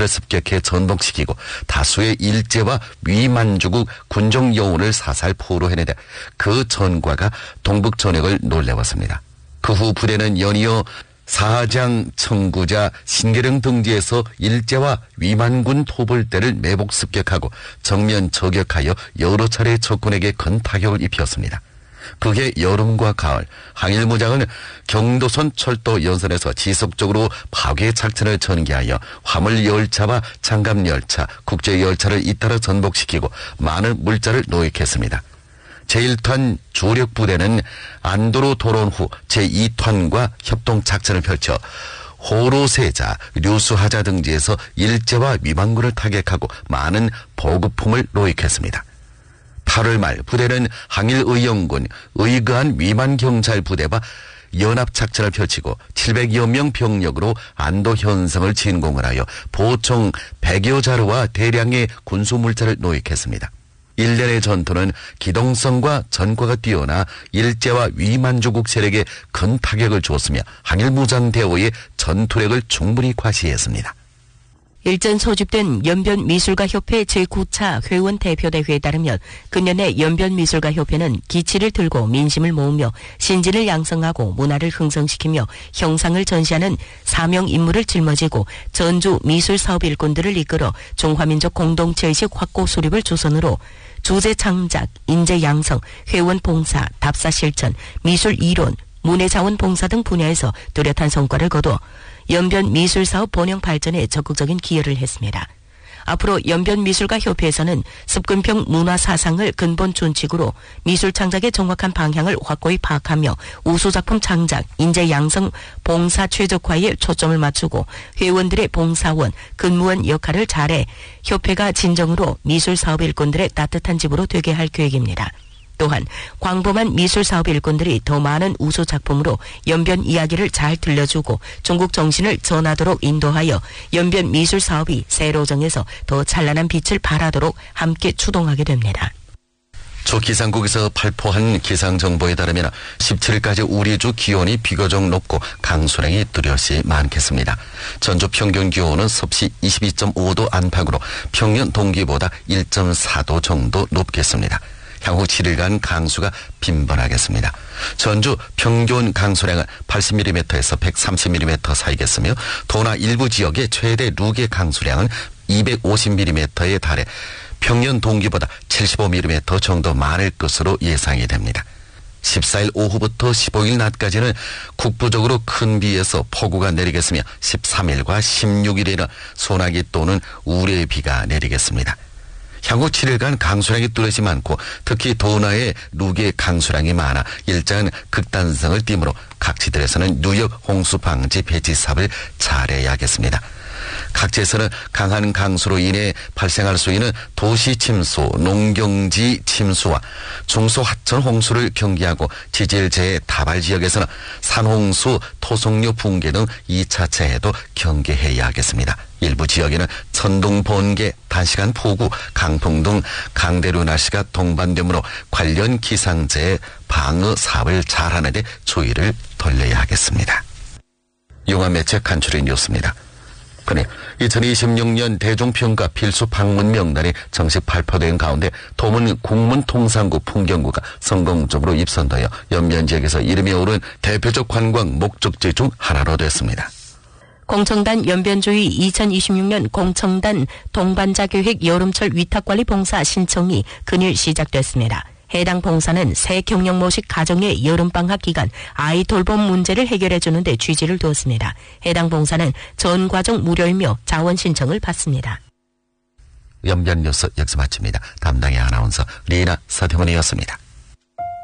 전차를 습격해 전복시키고 다수의 일제와 위만주국 군종 영웅을 사살 포로해내되 그 전과가 동북 전역을 놀래웠습니다. 그 후 부대는 연이어 사장, 청구자, 신계령 등지에서 일제와 위만군 토벌대를 매복 습격하고 정면 저격하여 여러 차례 적군에게 큰 타격을 입혔습니다. 그해 여름과 가을, 항일무장은 경도선 철도 연선에서 지속적으로 파괴 작전을 전개하여 화물열차와 장갑열차, 국제열차를 잇따라 전복시키고 많은 물자를 노획했습니다. 제1탄 주력 부대는 안도로 돌아온 후 제2탄과 협동작전을 펼쳐 호로세자, 류수하자 등지에서 일제와 위만군을 타격하고 많은 보급품을 노획했습니다. 8월 말 부대는 항일의용군, 의거한 위만경찰 부대와 연합작전을 펼치고 700여 명 병력으로 안도 현성을 진공을 하여 보총 100여 자루와 대량의 군수물자를 노획했습니다. 1년의 전투는 기동성과 전과가 뛰어나 일제와 위만주국 세력에 큰 타격을 줬으며 항일무장대오의 전투력을 충분히 과시했습니다. 일전 소집된 연변미술가협회 제9차 회원 대표대회에 따르면 금년에 연변미술가협회는 기치를 들고 민심을 모으며 신진을 양성하고 문화를 흥성시키며 형상을 전시하는 사명 임무를 짊어지고 전주 미술사업 일꾼들을 이끌어 중화민족 공동체의식 확고 수립을 주선으로 주제 창작, 인재 양성, 회원 봉사, 답사 실천, 미술 이론, 문예자원 봉사 등 분야에서 뚜렷한 성과를 거둬 연변 미술사업 번영 발전에 적극적인 기여를 했습니다. 앞으로 연변미술가협회에서는 습근평 문화사상을 근본 준칙으로 미술 창작의 정확한 방향을 확고히 파악하며 우수작품 창작, 인재 양성, 봉사 최적화에 초점을 맞추고 회원들의 봉사원, 근무원 역할을 잘해 협회가 진정으로 미술사업 일꾼들의 따뜻한 집으로 되게 할 계획입니다. 또한 광범한 미술사업 일꾼들이 더 많은 우수작품으로 연변 이야기를 잘 들려주고 중국 정신을 전하도록 인도하여 연변 미술사업이 세로정에서 더 찬란한 빛을 발하도록 함께 추동하게 됩니다. 조 기상국에서 발표한 기상정보에 따르면 17일까지 우리 주 기온이 비교적 높고 강수량이 뚜렷이 많겠습니다. 전주 평균 기온은 섭씨 22.5도 안팎으로 평년 동기보다 1.4도 정도 높겠습니다. 향후 7일간 강수가 빈번하겠습니다. 전주 평균 강수량은 80mm에서 130mm 사이겠으며 도나 일부 지역의 최대 룩의 강수량은 250mm에 달해 평년 동기보다 75mm 정도 많을 것으로 예상이 됩니다. 14일 오후부터 15일 낮까지는 국부적으로 큰 비에서 폭우가 내리겠으며 13일과 16일에는 소나기 또는 우레의 비가 내리겠습니다. 향후 7일간 강수량이 뚜렷이 많고 특히 도나의 룩의 강수량이 많아 일정한 극단성을 띠므로 각지들에서는 누역 홍수 방지 배치 사업을 잘해야겠습니다. 각지에서는 강한 강수로 인해 발생할 수 있는 도시 침수, 농경지 침수와 중소 하천 홍수를 경계하고 지질재해 다발 지역에서는 산홍수, 토속류 붕괴 등 2차 재해도 경계해야 하겠습니다. 일부 지역에는 천둥, 번개, 단시간 폭우, 강풍 등 강대로 날씨가 동반되므로 관련 기상재해 방어 사업을 잘하는 데 주의를 돌려야 하겠습니다. 용화매체 간추린 뉴스입니다. 2026년 대중평가 필수 방문 명단이 정식 발표된 가운데 도문 국문통상구 풍경구가 성공적으로 입선되어 연변 지역에서 이름이 오른 대표적 관광 목적지 중 하나로 됐습니다. 공청단 연변주의 2026년 공청단 동반자 계획 여름철 위탁관리 봉사 신청이 금일 시작됐습니다. 해당 봉사는 새 경영모식 가정의 여름방학 기간 아이 돌봄 문제를 해결해 주는 데 취지를 두었습니다. 해당 봉사는 전 과정 무료이며 자원 신청을 받습니다. 연변 뉴스 여기서 마칩니다. 담당의 아나운서 리나 서태원이었습니다.